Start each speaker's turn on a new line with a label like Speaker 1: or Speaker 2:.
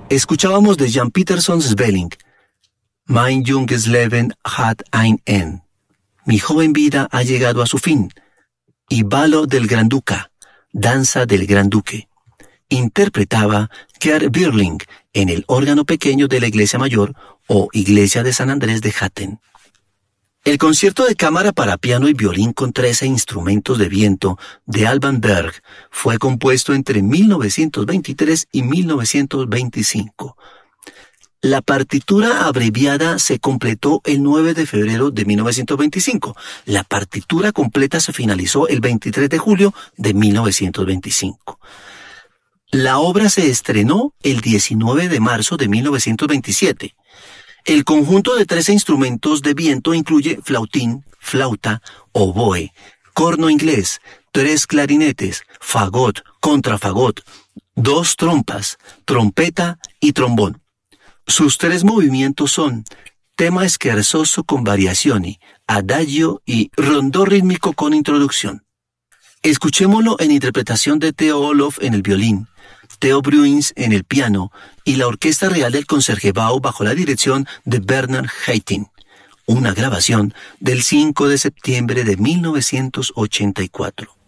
Speaker 1: Escuchábamos de Jan Peterson Svelling, Mein junges Leben hat ein Ende. Mi joven vida ha llegado a su fin. Y Ballo del Gran Duca, Danza del Gran Duque. Interpretaba Gerd Birling en el órgano pequeño de la Iglesia Mayor o Iglesia de San Andrés de Hatten. El concierto de cámara para piano y violín con 13 instrumentos de viento de Alban Berg fue compuesto entre 1923 y 1925. La partitura abreviada se completó el 9 de febrero de 1925. La partitura completa se finalizó el 23 de julio de 1925. La obra se estrenó el 19 de marzo de 1927. El conjunto de 13 instrumentos de viento incluye flautín, flauta, oboe, corno inglés, 3 clarinetes, fagot, contrafagot, 2 trompas, trompeta y trombón. Sus 3 movimientos son tema scherzoso con variazioni, adagio y rondó rítmico con introducción. Escuchémoslo en interpretación de Theo Olof en el violín, Theo Bruins en el piano y la Orquesta Real del Concertgebouw bajo la dirección de Bernard Haitink. Una grabación del 5 de septiembre de 1984.